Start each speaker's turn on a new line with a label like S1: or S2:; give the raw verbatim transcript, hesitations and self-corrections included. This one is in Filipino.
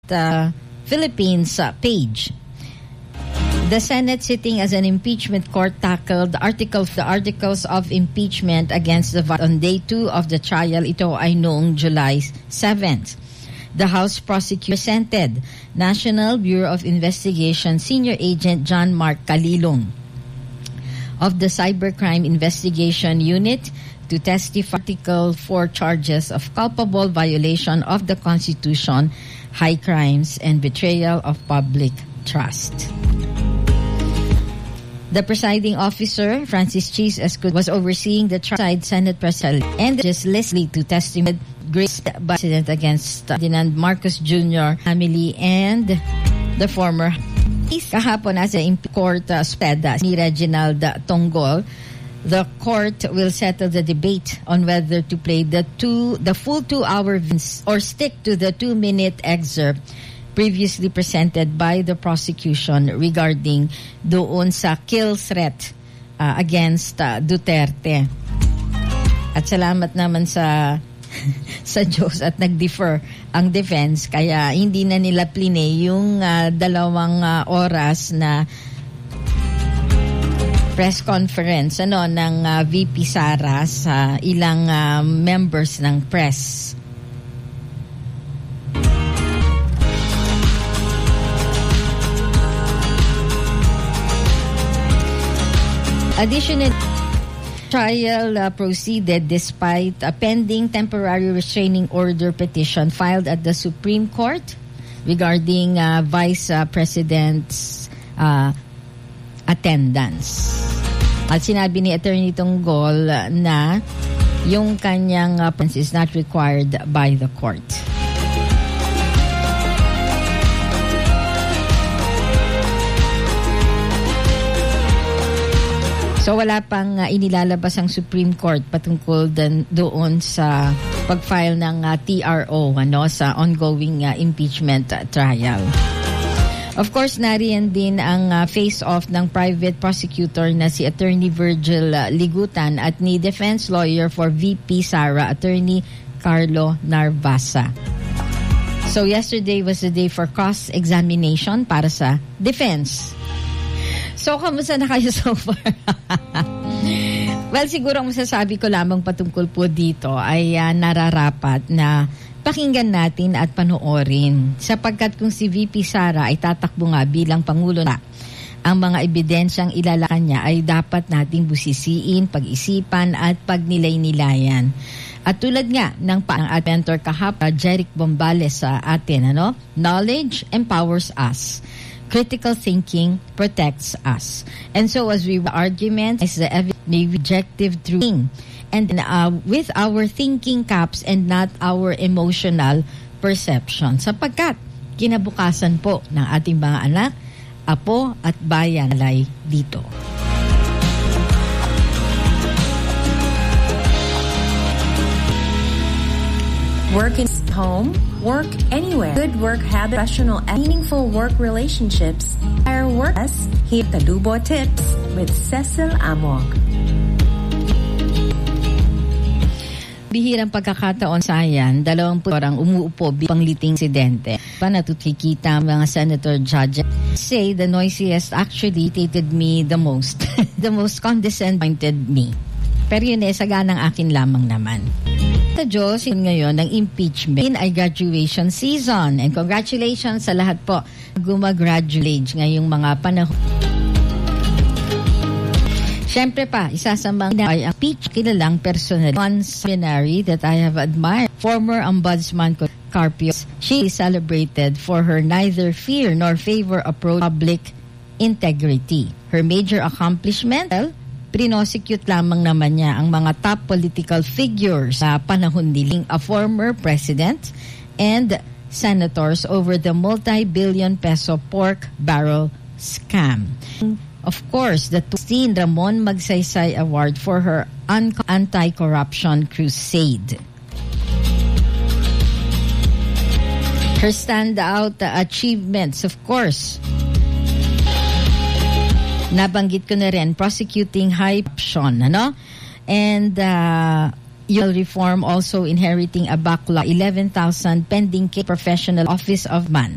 S1: uh, Philippines uh, page. The Senate, sitting as an impeachment court, tackled the articles, the articles of impeachment against the vice on day two of the trial. Ito ay noong July seventh. The House prosecutor presented National Bureau of Investigation Senior Agent John Mark Calilong of the Cybercrime Investigation Unit to testify article four charges of culpable violation of the Constitution, high crimes, and betrayal of public trust. The presiding officer, Francis Cheese Escudero, was overseeing the trial. Senate President and just Leslie to testify Grace President against Ferdinand Marcos Junior family and the former. Kahapon as a court uh, speda ni Reginald Tonggol, the court will settle the debate on whether to play the two, the full two-hour or stick to the two-minute excerpt previously presented by the prosecution regarding doon sa kill threat uh, against uh, Duterte. At salamat naman sa sa Diyos at nag-defer ang defense, kaya hindi na nila pline yung uh, dalawang uh, oras na press conference ano ng uh, V P Sara sa ilang uh, members ng press. Additionally, trial uh, proceeded despite a pending temporary restraining order petition filed at the Supreme Court regarding uh, Vice uh, President's uh, attendance. At sinabi ni Attorney Tonggol uh, na yung kanyang uh, presence is not required by the court. So wala pang uh, inilalabas ang Supreme Court patungkol din doon sa pag-file ng uh, T R O ano sa ongoing uh, impeachment uh, trial. Of course, nariyan din ang uh, face-off ng private prosecutor na si Attorney Virgil uh, Ligutan at ni defense lawyer for V P Sara, Attorney Carlo Narvasa. So yesterday was the day for cross-examination para sa defense. So, kamusta na kayo so far? Well, siguro ang masasabi ko lamang patungkol po dito ay uh, nararapat na pakinggan natin at panoorin. Sapagkat kung si V P Sara ay tatakbo nga bilang Pangulo na, ang mga ebidensyang ilalakan niya ay dapat nating busisiin, pag-isipan at pagnilay-nilayan. At tulad nga ng paang at mentor kahapon, Jeric Bombales sa atin, ano? Knowledge empowers us. Critical thinking protects us. And so as we argument is the may objective through and uh, with our thinking caps and not our emotional perception. Sapagkat kinabukasan po ng ating mga anak, apo at bayan alay dito.
S2: Work in home, work anywhere. Good work habit, professional and meaningful work relationships. Our work as here Tadubo Tips with Cecil Amog.
S1: Bihirang pagkakataon sa ayan, dalawang orang umuupo bilang pangliting insidente. Panatutikita mga senator judge say the noisiest actually irritated me the most. The most condescending me. Pero yun eh, saganang akin lamang naman. Sa Diyos, ngayon ng impeachment ay graduation season. And congratulations sa lahat po gumagraduate ngayong mga panahon. Siyempre pa, isa sa mga ay ang impeach kilalang personal. One seminary that I have admired, former Ombudsman Carpio, she is celebrated for her neither fear nor favor approach public integrity. Her major accomplishment, well, prinosecute lamang naman niya ang mga top political figures sa panahon niling a former president and senators over the multi-billion peso pork barrel scam. Of course, the Tustine Ramon Magsaysay Award for her anti-corruption crusade. Her standout achievements, of course, nabanggit ko na rin, prosecuting high corruption, ano? And uh, you'll reform also inheriting a backlog, eleven thousand pending professional office of man.